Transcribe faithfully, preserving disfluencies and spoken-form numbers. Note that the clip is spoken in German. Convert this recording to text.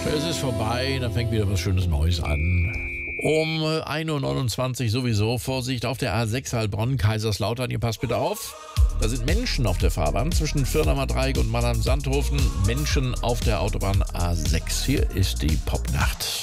Es ist vorbei, da fängt wieder was Schönes Neues an. Um ein Uhr neunundzwanzig sowieso. Vorsicht auf der A sechs Heilbronn, Kaiserslautern. Ihr passt bitte auf. Da sind Menschen auf der Fahrbahn zwischen Firnamer Dreieck und Mannheim-Sandhofen. Menschen auf der Autobahn A sechs. Hier ist die Popnacht.